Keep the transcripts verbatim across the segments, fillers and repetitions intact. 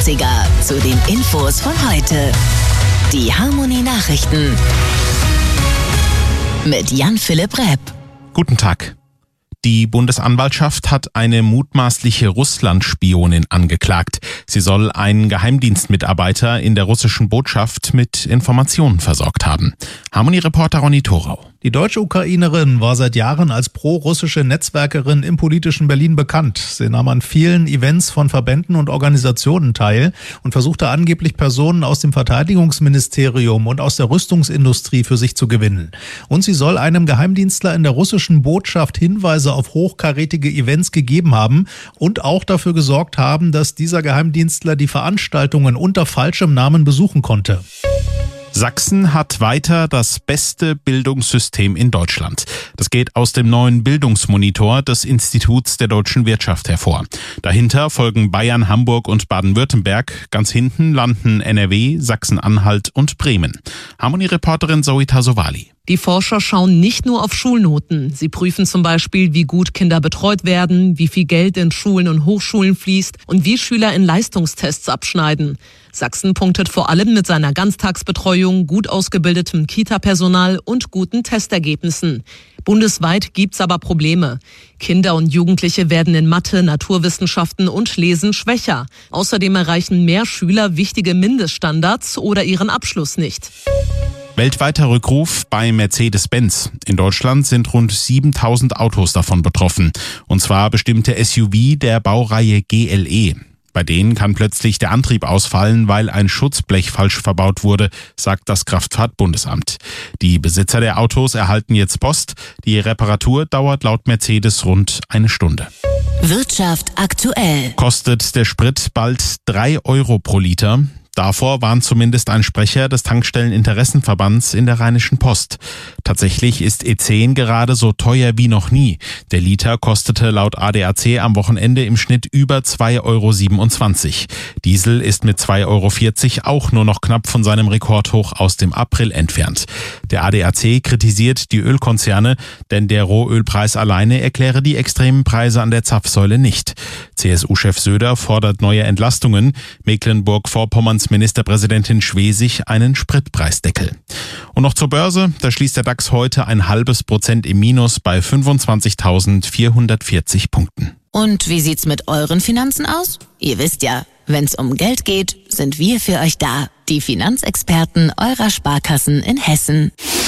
achtziger zu den Infos von heute. Die Harmony Nachrichten mit Jan-Philipp Repp. Guten Tag. Die Bundesanwaltschaft hat eine mutmaßliche Russland-Spionin angeklagt. Sie soll einen Geheimdienstmitarbeiter in der russischen Botschaft mit Informationen versorgt haben. Harmony-Reporter Ronny Thorau. Die deutsche Ukrainerin war seit Jahren als pro-russische Netzwerkerin im politischen Berlin bekannt. Sie nahm an vielen Events von Verbänden und Organisationen teil und versuchte angeblich Personen aus dem Verteidigungsministerium und aus der Rüstungsindustrie für sich zu gewinnen. Und sie soll einem Geheimdienstler in der russischen Botschaft Hinweise auf hochkarätige Events gegeben haben und auch dafür gesorgt haben, dass dieser Geheimdienstler die Veranstaltungen unter falschem Namen besuchen konnte. Sachsen hat weiter das beste Bildungssystem in Deutschland. Das geht aus dem neuen Bildungsmonitor des Instituts der deutschen Wirtschaft hervor. Dahinter folgen Bayern, Hamburg und Baden-Württemberg. Ganz hinten landen N R W, Sachsen-Anhalt und Bremen. Harmony-Reporterin Zoe Tasovali. Die Forscher schauen nicht nur auf Schulnoten. Sie prüfen zum Beispiel, wie gut Kinder betreut werden, wie viel Geld in Schulen und Hochschulen fließt und wie Schüler in Leistungstests abschneiden. Sachsen punktet vor allem mit seiner Ganztagsbetreuung, gut ausgebildetem Kita-Personal und guten Testergebnissen. Bundesweit gibt's aber Probleme. Kinder und Jugendliche werden in Mathe, Naturwissenschaften und Lesen schwächer. Außerdem erreichen mehr Schüler wichtige Mindeststandards oder ihren Abschluss nicht. Weltweiter Rückruf bei Mercedes-Benz. In Deutschland sind rund siebentausend Autos davon betroffen. Und zwar bestimmte S U V der Baureihe G L E. Bei denen kann plötzlich der Antrieb ausfallen, weil ein Schutzblech falsch verbaut wurde, sagt das Kraftfahrtbundesamt. Die Besitzer der Autos erhalten jetzt Post. Die Reparatur dauert laut Mercedes rund eine Stunde. Wirtschaft aktuell. Kostet der Sprit bald drei Euro pro Liter. Davor warnt zumindest ein Sprecher des Tankstelleninteressenverbands in der Rheinischen Post. Tatsächlich ist E zehn gerade so teuer wie noch nie. Der Liter kostete laut A D A C am Wochenende im Schnitt über zwei Euro siebenundzwanzig. Diesel ist mit zwei Euro vierzig auch nur noch knapp von seinem Rekordhoch aus dem April entfernt. Der A D A C kritisiert die Ölkonzerne, denn der Rohölpreis alleine erkläre die extremen Preise an der Zapfsäule nicht. C S U-Chef Söder fordert neue Entlastungen. Mecklenburg-Vorpommerns Ministerpräsidentin Schwesig einen Spritpreisdeckel. Und noch zur Börse, da schließt der DAX heute ein halbes Prozent im Minus bei fünfundzwanzigtausendvierhundertvierzig Punkten. Und wie sieht's mit euren Finanzen aus? Ihr wisst ja, wenn's um Geld geht, sind wir für euch da. Die Finanzexperten eurer Sparkassen in Hessen.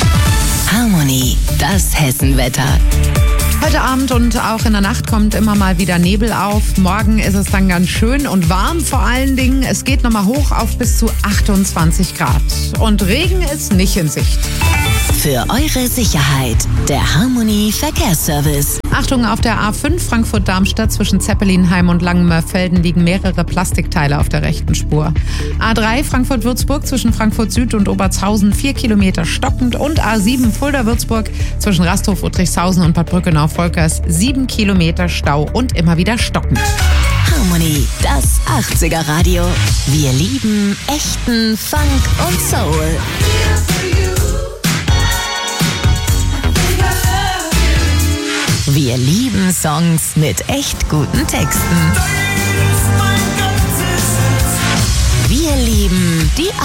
Harmony, das Hessenwetter. Heute Abend und auch in der Nacht kommt immer mal wieder Nebel auf. Morgen ist es dann ganz schön und warm vor allen Dingen. Es geht nochmal hoch auf bis zu achtundzwanzig Grad. Und Regen ist nicht in Sicht. Für eure Sicherheit, der Harmony Verkehrsservice. Achtung, auf der A fünf Frankfurt-Darmstadt zwischen Zeppelinheim und Langenmörfelden liegen mehrere Plastikteile auf der rechten Spur. A drei Frankfurt-Würzburg zwischen Frankfurt Süd und Obertshausen vier Kilometer stockend und A sieben Fulda-Würzburg zwischen Rasthof, Uttrichshausen und Bad Brückenau-Volkers sieben Kilometer Stau und immer wieder stockend. Harmony, das achtziger Radio. Wir lieben echten Funk und Soul. Wir lieben Songs mit echt guten Texten. Wir lieben die